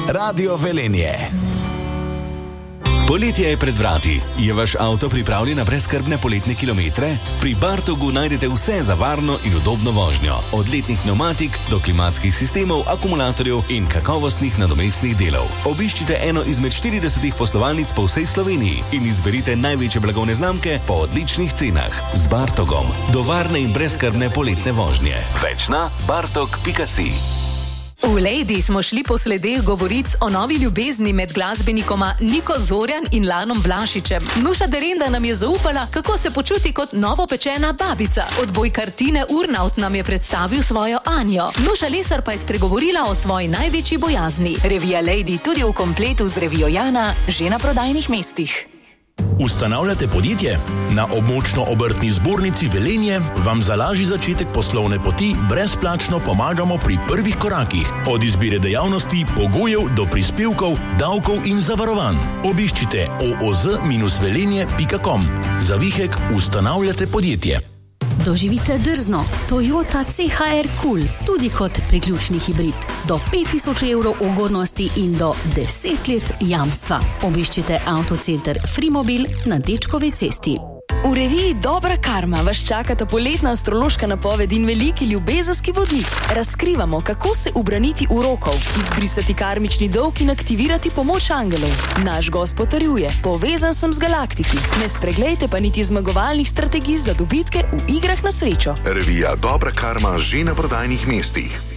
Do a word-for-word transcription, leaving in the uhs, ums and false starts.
Radio Velenje. Poletje je pred vrati. Je vaš avto pripravljen na brezskrbne poletne kilometre? Pri Bartogu najdete vse za varno in udobno vožnjo. Od letnih pneumatik do klimatskih sistemov, akumulatorjev in kakovostnih nadomestnih delov. Obiščite eno izmed štiridesetih poslovalnic po vsej Sloveniji in izberite največje blagovne znamke po odličnih cenah. Z Bartogom. Do varne in brezskrbne poletne vožnje. Več na bartog pika si. V Lady smo šli po sledeh govoric o novi ljubezni med glasbenikoma Niko Zorjan in Lanom Vlašičem. Nuša Derenda nam je zaupala, kako se počuti kot novopečena babica. Odbojkar Tine Urnaut nam je predstavil svojo Anjo. Nuša Lesar pa je spregovorila o svoji največji bojazni. Revija Lady tudi v kompletu z revijo Jana že na prodajnih mestih. Ustanavljate podjetje? Na območno obrtni zbornici Velenje vam za lažji začetek poslovne poti brezplačno pomagamo pri prvih korakih. Od izbire dejavnosti, pogojev do prispevkov, davkov in zavarovanj. Obiščite o o z velenje pika com. Za vihek ustanavljate podjetje. Doživite drzno Toyota C H R Cool, tudi kot priključni hibrid. Do pet tisoč evrov ugodnosti in do deset let jamstva. Obiščite avtocenter Frimobil na Dečkovi cesti. V reviji Dobra karma vas čakata poletna astrološka napoved in veliki ljubezenski vodnik. Razkrivamo, kako se ubraniti urokov, izbrisati karmični dolg in aktivirati pomoč angelov. Naš gost potrjuje, povezan sem z galaktiki. Ne spreglejte pa niti zmagovalnih strategij za dobitke v igrah na srečo. Revija Dobra karma že na prodajnih mestih.